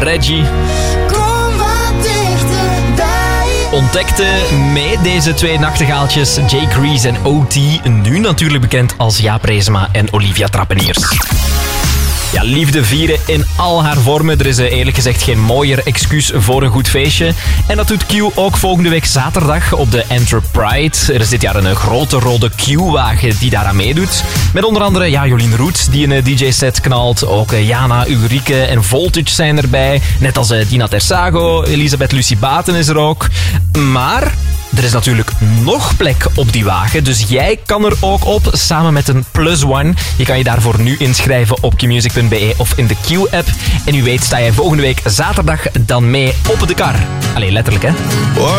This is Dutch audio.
Reggie. Kom wat dichterbij. Ontdekte met deze twee nachtegaaltjes Jake Reese en O.T. Nu natuurlijk bekend als Jaap Reesema en Olivia Trappeniers. Ja, liefde vieren in al haar vormen. Er is eerlijk gezegd geen mooier excuus voor een goed feestje. En dat doet Q ook volgende week zaterdag op de Enterpride. Er is dit jaar een grote rode Q-wagen die daaraan meedoet. Met onder andere Jolien Roets die een DJ-set knalt. Ook Jana, Ulrike en Voltage zijn erbij. Net als Dina Tersago, Elisabeth Lucie Baten is er ook. Maar er is natuurlijk nog plek op die wagen, dus jij kan er ook op, samen met een +1. Je kan je daarvoor nu inschrijven op qmusic.be of in de Q-app. En u weet sta jij volgende week zaterdag dan mee op de kar. Allee, letterlijk hè.